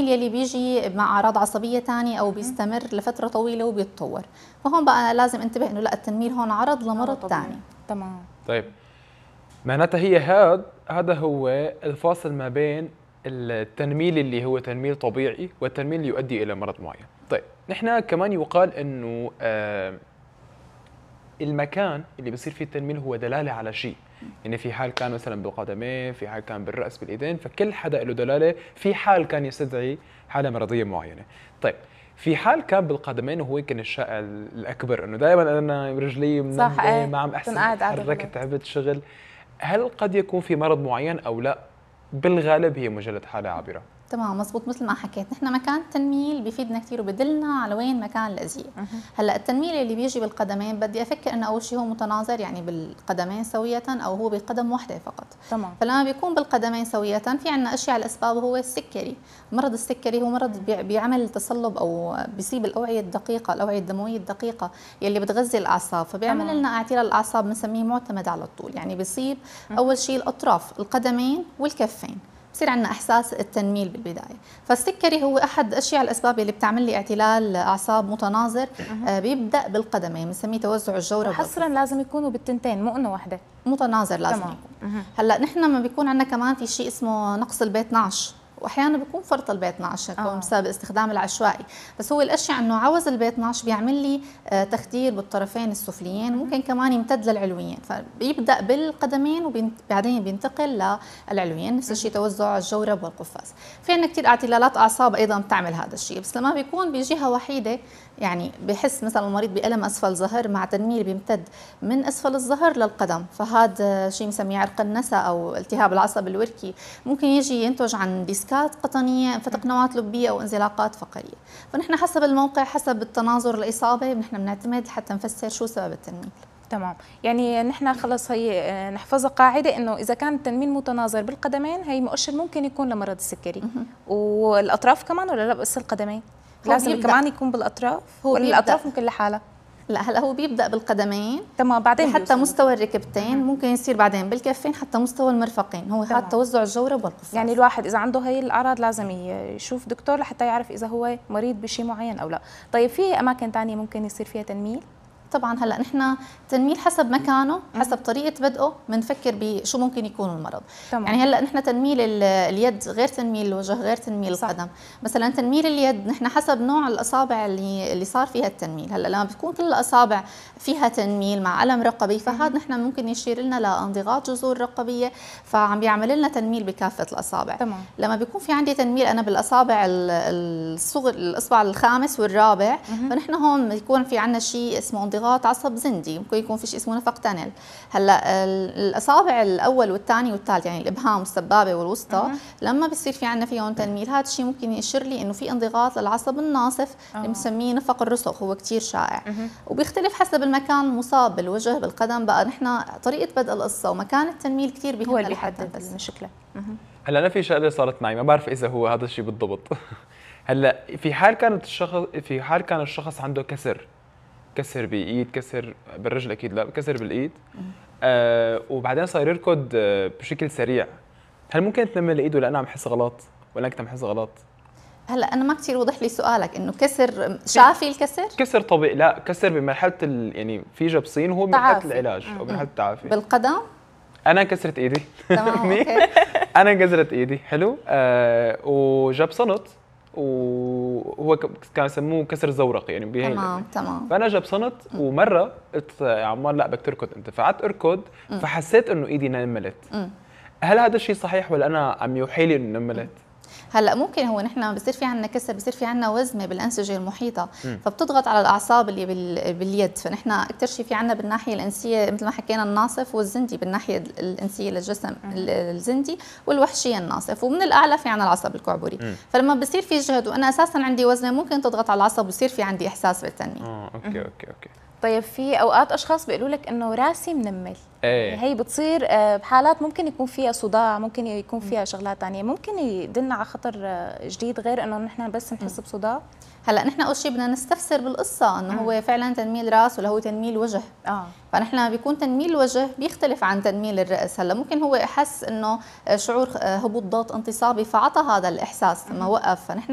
التنميل يلي بيجي مع اعراض عصبيه ثانيه او بيستمر لفتره طويله وبيتطور، فهون بقى لازم انتبه انه لا، التنميل هون عرض لمرض ثاني. تمام. طيب معناتها هذا هو الفاصل ما بين التنميل اللي هو تنميل طبيعي والتنميل اللي يؤدي الى مرض معين. طيب نحن كمان يقال انه المكان اللي بيصير فيه التنميل هو دلاله على شيء، يعني في حال كان مثلا بالقدمين، في حال كان بالراس، بالايدين، فكل حدا له دلاله في حال كان يستدعي حاله مرضيه معينه. طيب في حال كان بالقدمين وهو يمكن الشائع الاكبر انه دائما انا رجلي منبه ما عم احسن اتحرك، تعبت شغل، هل قد يكون في مرض معين او لا؟ بالغالب هي مجرد حاله عابره. تمام مزبوط، مثل ما حكيت نحن مكان التنميل بيفيدنا كثير وبدلنا على وين مكان الاذيه. هلا التنميل اللي بيجي بالقدمين بدي افكر انه اول شيء هو متناظر، يعني بالقدمين سويه او هو بقدم واحده فقط. تمام. فلما بيكون بالقدمين سويه في عندنا اشياء على الاسباب، وهو السكري. مرض السكري هو مرض بيعمل تصلب او بيصيب الاوعيه الدقيقه، الاوعيه الدمويه الدقيقه يلي بتغذي الاعصاب، فبيعمل لنا اعتلال الاعصاب بنسميه معتمد على الطول، يعني بيصيب اول شيء الاطراف القدمين والكفين، بصير عندنا احساس التنميل بالبدايه. فالسكري هو احد اشياء الاسباب اللي بتعمل لي اعتلال اعصاب متناظر. بيبدا بالقدمين، بنسميه توزع الجورب. حصرا لازم يكونوا بالتنتين مو انه واحده، متناظر لازم يكون. هلا نحن لما بيكون عندنا كمان في شيء اسمه نقص البي 12، واحيانا بيكون فرط البي 12 يكون بسبب الاستخدام العشوائي، بس هو الاشياء انه عوز البي 12 بيعمل لي تخدير بالطرفين السفليين، ممكن كمان يمتد للعلويين، فبيبدا بالقدمين وبعدين بينتقل للعلويين. نفس الشيء توزع الجورب والقفاز. في عندنا كثير اعتلالات اعصاب ايضا بتعمل هذا الشيء، بس لما بيكون بجهه وحيده، يعني بحس مثلا المريض بألم اسفل الظهر مع تنميل بيمتد من اسفل الظهر للقدم، فهذا شيء بنسميه عرق النسا او التهاب العصب الوركي، ممكن يجي ينتج عن ديسكات قطنيه، انفتاق نواة لبيه او انزلاقات فقريه. فنحن حسب الموقع، حسب التناظر الاصابه، نحن بنعتمد حتى نفسر شو سبب التنميل. تمام، يعني نحن خلص هي نحفظها قاعده انه اذا كان التنميل متناظر بالقدمين هي مؤشر ممكن يكون لمرض السكري. والاطراف كمان ولا لا بس القدمين؟ لازم كمان يكون بالاطراف ولا الاطراف ممكن لحالها؟ لا هلا هو بيبدا بالقدمين، تمام، بعدين حتى مستوى الركبتين، ممكن يصير بعدين بالكفين حتى مستوى المرفقين، هو هذا توزع الجورب والقفاز. يعني الواحد اذا عنده هي الاعراض لازم يشوف دكتور لحتى يعرف اذا هو مريض بشيء معين او لا. طيب في اماكن ثانيه ممكن يصير فيها تنميل؟ طبعا هلا نحن تنميل حسب مكانه، حسب طريقه بدءه بنفكر بشو ممكن يكون المرض. تمام. يعني هلا نحن تنميل اليد غير تنميل الوجه غير تنميل القدم. مثلا تنميل اليد نحن حسب نوع الاصابع اللي صار فيها التنميل. هلا لما بتكون كل الاصابع فيها تنميل مع الم رقبي، فهذا نحن ممكن يشير لنا لانضغاط جذور رقبيه، فعم بيعمل لنا تنميل بكافه الاصابع. تمام. لما بيكون في عندي تنميل انا بالاصابع الصغر، الاصبع الخامس والرابع، فنحن هون بيكون في عندنا شيء اسمه انضغاط عصب زندي، ممكن يكون في شيء اسمه نفق تنل. هلا الاصابع الاول والثاني والثالث، يعني الابهام والسبابه والوسطى، لما بيصير في عندنا فيهم تنميل، هذا الشيء ممكن يشير لي انه في انضغاط للعصب الناصف اللي بنسميه نفق الرسغ، هو كثير شائع. وبيختلف حسب المكان المصاب، بالوجه بالقدم، بقى نحن طريقه بدء القصه ومكان التنميل كثير بيهم لحد المشكله. هلا انا في شغله صارت معي، ما بعرف اذا هو هذا الشيء بالضبط. هلا في حال كان الشخص عنده كسر بايد، كسر بالرجل اكيد لا، كسر بالايد، وبعدين صار يركض بشكل سريع، هل ممكن تنمل ايده لأنا عم بحس غلط ولا انت عم بحس غلط؟ هلا انا ما كثير وضح لي سؤالك، انه كسر شافي الكسر؟ كسر طبيعي، لا كسر بمرحله يعني في جبصين وهو بمرحله العلاج او بمرحله التعافي. بالقدم؟ انا انكسرت ايدي. تمام اوكي. انا انكسرت ايدي، حلو، وجبصنت، وهو كان يسموه كسر زورقي يعني بيهين. تمام. فانا جبصنت ومره قلت يا عمار لا بدك تركض انت، فقعدت اركض فحسيت انه ايدي نملت. هل هذا الشيء صحيح ولا انا عم يوحي لي انه نملت؟ هلا ممكن هو نحن بصير في عندنا كسر، بصير في عندنا وزمه بالانسجه المحيطه، فبتضغط على الاعصاب اللي باليد، فنحن اكثر شيء في عندنا بالناحيه الانسيه مثل ما حكينا الناصف والزندي، بالناحيه الانسيه للجسم الزندي، والوحشيه الناصف، ومن الاعلى في عندنا العصب الكعبري. فلما بصير في جهد وانا اساسا عندي وزمه ممكن تضغط على العصب ويصير في عندي احساس بالتنميل. اوكي. طيب في اوقات اشخاص بيقولوا لك انه راسي منمل، هي بتصير بحالات ممكن يكون فيها صداع، ممكن يكون فيها شغلات ثانيه، ممكن يدلنا على خطر جديد غير انه نحن بس نحس بصداع؟ هلا نحن اول شيء بدنا نستفسر بالقصه انه هو فعلا تنميل راس ولا هو تنميل وجه. فنحن بيكون تنميل الوجه بيختلف عن تنميل الراس. هلا ممكن هو احس انه شعور هبوط ضغط انتصابي فعطى هذا الاحساس لما وقف، فنحن